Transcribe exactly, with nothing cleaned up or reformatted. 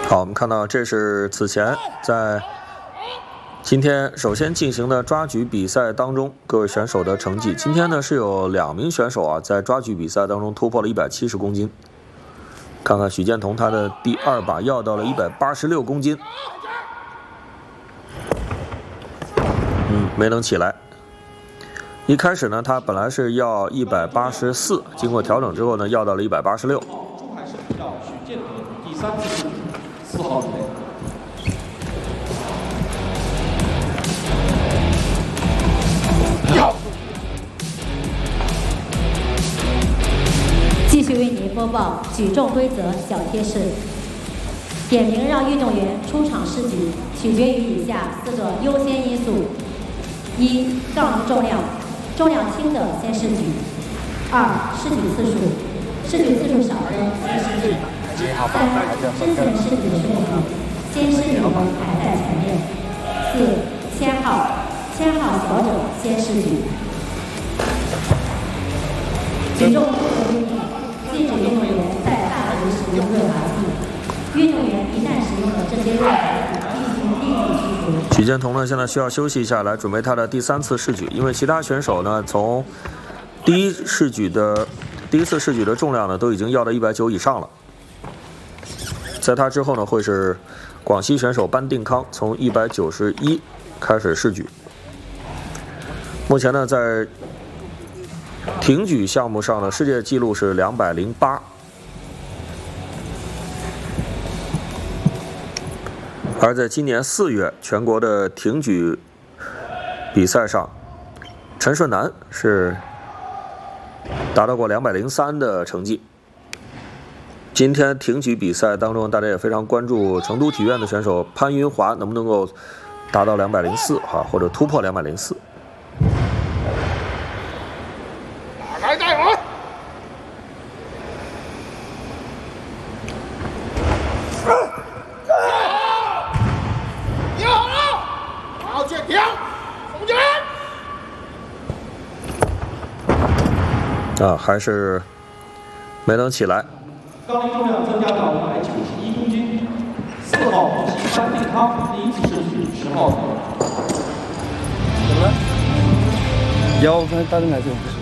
好，我们看到这是此前在今天首先进行的抓举比赛当中各位选手的成绩。今天呢是有两名选手啊在抓举比赛当中突破了一百七十公斤。看看许建彤，他的第二把要到了一百八十六公斤，嗯，没能起来。一开始呢，他本来是要一百八十四，经过调整之后呢，要到了一百八十六。 珠海市要许建彤第三次四号准备。 继续为您播报举重规则小贴士：点名让运动员出场试举，取决于以下四个优先因素：一、杠重量，重量轻的先试举；二、试举次数，试举次数少的先试举；三、之前试举的顺序，先试举的排在前面；四、签号，签号小者先试举。举重规则规定，禁止运动员在大举使用润滑剂。运动员一旦使用了这些润滑剂，必须立即驱除。 许建彤呢，现在需要休息一下，来准备他的第三次试举。因为其他选手呢，从第一试举的第一次试举的重量呢，都已经要到一百九以上了。在他之后呢，会是广西选手班定康，从一百九十一开始试举。目前呢，在挺举项目上的世界纪录是两百零八，而在今年四月全国的挺举比赛上，陈顺南是达到过两百零三的成绩。今天挺举比赛当中，大家也非常关注成都体院的选手潘云华能不能够达到两百零四哈，或者突破两百零四。 来带我！你好了，好建平，冯军。 啊，还是没能起来。 杠铃重量增加到一百九十一公斤。四号广西班定康第一次试举十号。 怎么了？腰反正打的还是不是。